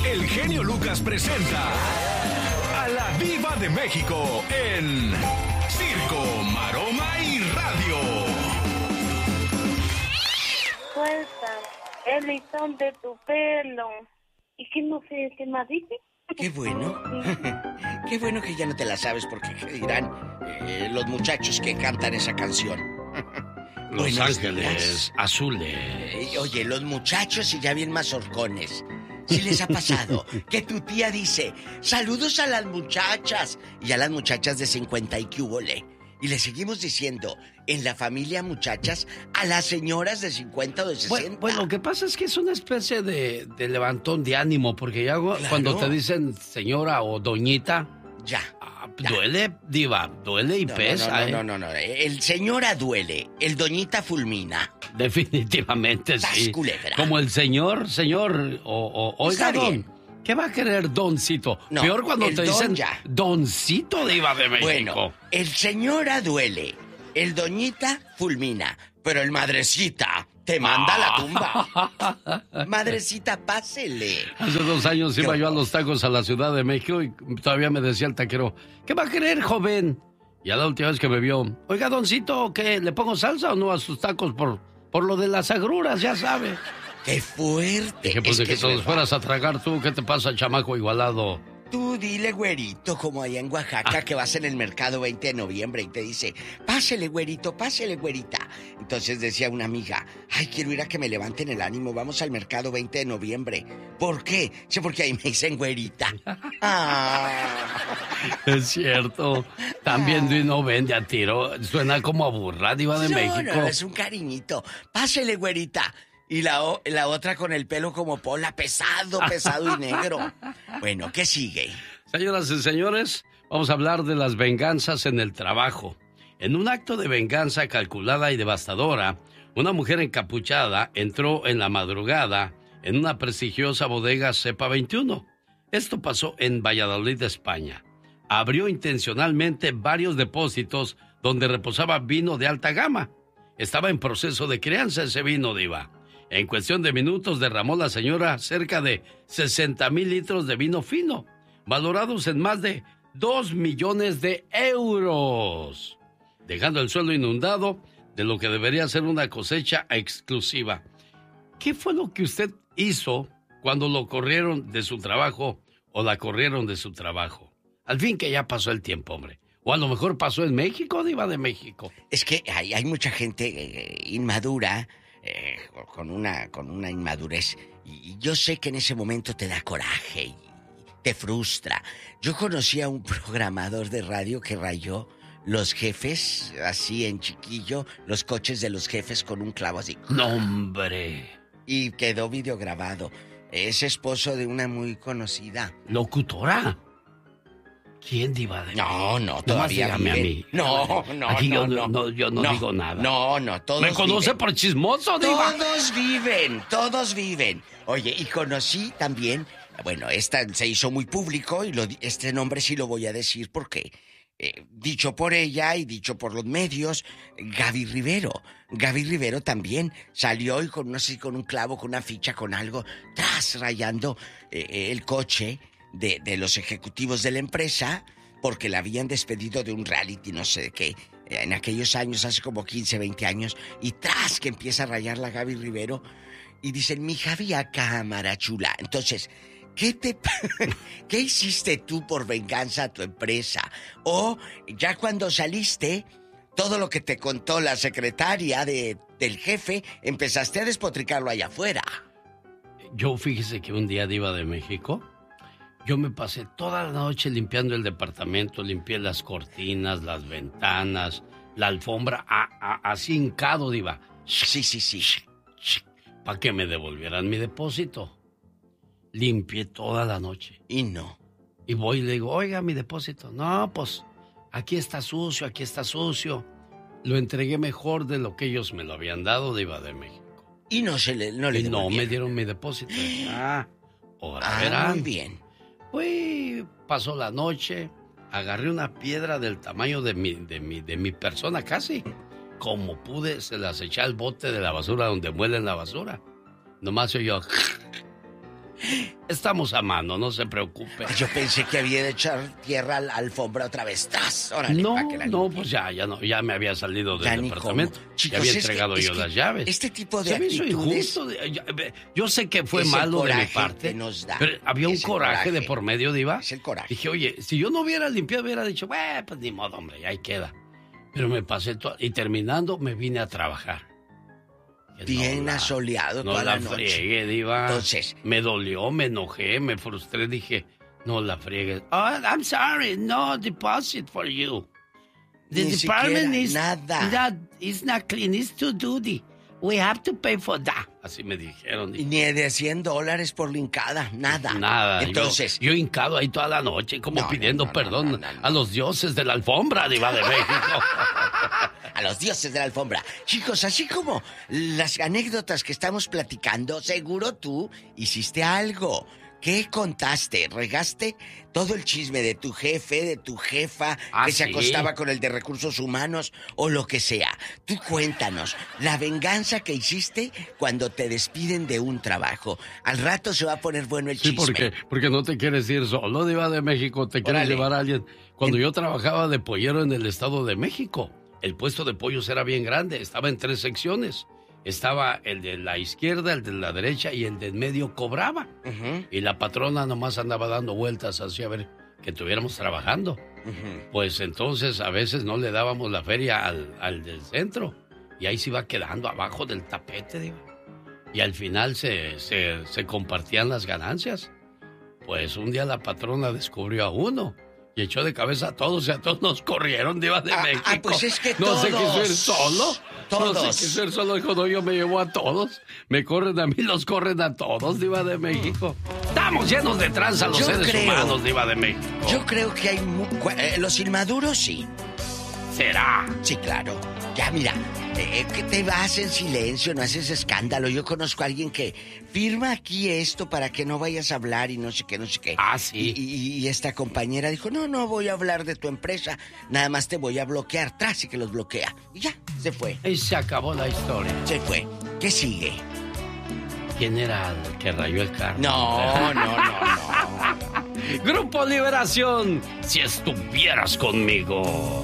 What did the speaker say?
el genio Lucas presenta a la Diva de México en Circo, Maroma y Radio. Suelta el listón de tu pelo. ¿Y qué no sé qué más dice? Qué bueno. Qué bueno que ya no te la sabes, porque ¿qué dirán los muchachos que cantan esa canción? Los Ángeles Azules. Oye, los muchachos y ya bien mazorcones. ¿Sí les ha pasado que tu tía dice, saludos a las muchachas? Y a las muchachas de 50 y que hubole. Y le seguimos diciendo, en la familia muchachas, a las señoras de 50 o de 60. Bueno, lo que pasa es que es una especie de levantón de ánimo, porque ya cuando te dicen señora o doñita... Ya. Duele, Diva, duele y pesa. No. El señora duele, el doñita fulmina. Definitivamente sí. Culebra. Como el señor, oiga, don, ¿qué va a querer doncito? No, peor cuando te dicen doncito, Diva de México. Bueno, el señora duele, el doñita fulmina, pero el madrecita te manda a la tumba. Madrecita, pásele. Hace 2 años iba yo a los tacos a la Ciudad de México y todavía me decía el taquero, ¿qué va a querer, joven? Y a la última vez que me vio, oiga, doncito, ¿qué? ¿Le pongo salsa o no a sus tacos por lo de las agruras, ya sabe? ¡Qué fuerte! Dije, pues de que todos fueras a tragar tú, ¿qué te pasa, chamaco igualado? Tú dile, güerito, como allá en Oaxaca, que vas en el mercado 20 de noviembre y te dice, pásele, güerito, pásele, güerita. Entonces decía una amiga, ay, quiero ir a que me levanten el ánimo, vamos al mercado 20 de noviembre. ¿Por qué? Sí, porque ahí me dicen güerita. Es cierto. También no vende a tiro. Suena como a burra, Diva de México. No, es un cariñito. Pásele, güerita. Y la otra con el pelo como Pola, pesado y negro. Bueno, ¿qué sigue? Señoras y señores, vamos a hablar de las venganzas en el trabajo. En un acto de venganza calculada y devastadora, una mujer encapuchada entró en la madrugada en una prestigiosa bodega Cepa 21. Esto pasó en Valladolid, España. Abrió intencionalmente varios depósitos donde reposaba vino de alta gama. Estaba en proceso de crianza ese vino, Diva. En cuestión de minutos derramó la señora cerca de 60,000 litros de vino fino, valorados en más de 2 millones de euros, dejando el suelo inundado de lo que debería ser una cosecha exclusiva. ¿Qué fue lo que usted hizo cuando lo corrieron de su trabajo o la corrieron de su trabajo? Al fin que ya pasó el tiempo, hombre. O a lo mejor pasó en México, Diva de México. Es que hay mucha gente inmadura, con una inmadurez. Y yo sé que en ese momento te da coraje y te frustra. Yo conocí a un programador de radio que rayó los jefes, así en chiquillo, los coches de los jefes con un clavo así. ¡No, hombre! Y quedó videograbado. Es esposo de una muy conocida. ¿Locutora? ¿Quién, Diva de México? No, todavía vive. A mí. No. Aquí yo no digo nada. No, todos ¿Me conoce viven. por chismoso, Diva? Todos viven. Oye, y conocí también, bueno, esta se hizo muy público y este nombre sí lo voy a decir porque, dicho por ella y dicho por los medios, Gaby Rivero. Gaby Rivero también salió y con un clavo, con una ficha, con algo, rayando el coche de los ejecutivos de la empresa porque la habían despedido de un reality, no sé de qué, en aquellos años, hace como 15, 20 años, y que empieza a rayar la Gaby Rivero y dicen, mi Javi a cámara chula. Entonces, ¿qué hiciste tú por venganza a tu empresa? O ya cuando saliste, todo lo que te contó la secretaria del jefe, empezaste a despotricarlo allá afuera. Yo fíjese que un día, Diva de México, yo me pasé toda la noche limpiando el departamento, limpié las cortinas, las ventanas, la alfombra, así hincado, Diva. Sí. Para que me devolvieran mi depósito. Limpié toda la noche. Y no. Y voy y le digo, oiga, mi depósito. No, pues, aquí está sucio. Lo entregué mejor de lo que ellos me lo habían dado, Diva de México. Y no le devolvieron. No me dieron mi depósito. Ahora verán. Muy bien. Pasó la noche, agarré una piedra del tamaño de mi persona casi. Como pude, se las eché al bote de la basura donde muelen la basura. Nomás yo. estamos a mano, no se preocupe. Yo pensé que había de echar tierra a la alfombra otra vez. ¡Tas! Órale, No, pues ya me había salido del departamento. Chicos, ya había entregado yo las llaves. Este tipo de actitudes... Se me hizo injusto. Yo sé que fue malo de mi parte, pero había un coraje de por medio, Diva. Es el coraje. Dije, oye, si yo no hubiera limpiado, hubiera dicho, pues ni modo, hombre, ahí queda. Pero me pasé todo, y terminando me vine a trabajar. Bien asoleado toda la noche. No la friegue, Diva. Entonces... Me dolió, me enojé, me frustré, dije, no la friegues. Oh, I'm sorry, no deposit for you. The department is nada. It's not clean, it's too dirty. We have to pay for that. Así me dijeron. Ni de $100 por la hincada, nada. Entonces, yo hincado ahí toda la noche, como pidiendo perdón a los dioses de la alfombra, Diva de México. A los dioses de la alfombra. Chicos, así como las anécdotas que estamos platicando, seguro tú hiciste algo. ¿Qué contaste? ¿Regaste todo el chisme de tu jefe, de tu jefa, que se acostaba con el de recursos humanos o lo que sea? Tú cuéntanos, la venganza que hiciste cuando te despiden de un trabajo. Al rato se va a poner bueno el chisme. Sí, porque no te quieres ir solo, Diva de México, te quieres llevar a alguien. Cuando yo trabajaba de pollero en el Estado de México, el puesto de pollos era bien grande, estaba en 3 secciones. Estaba el de la izquierda, el de la derecha y el del medio cobraba. Y la patrona nomás andaba dando vueltas así a ver que estuviéramos trabajando. Pues entonces a veces no le dábamos la feria al del centro. Y ahí se iba quedando abajo del tapete, digo. Y al final se compartían las ganancias. Pues un día la patrona descubrió a uno. Y echó de cabeza a todos y a todos nos corrieron, Diva de México. Pues es que no sé qué ser solo. Todos. No sé qué ser solo. Dijo, no, yo me llevo a todos. Me corren a mí, los corren a todos, Diva de México. Estamos llenos de tranza los seres humanos, Diva de México. Yo creo que hay... los inmaduros, sí. ¿Será? Sí, claro. Ya, mira, que te vas en silencio, no haces escándalo. Yo conozco a alguien que firma aquí esto para que no vayas a hablar y no sé qué. Ah, sí. Y esta compañera dijo, no voy a hablar de tu empresa, nada más te voy a bloquear. Tras y que los bloquea. Y ya, se fue. Y se acabó la historia. Se fue. ¿Qué sigue? ¿Quién era el que rayó el carro? No. Grupo Liberación, si estuvieras conmigo.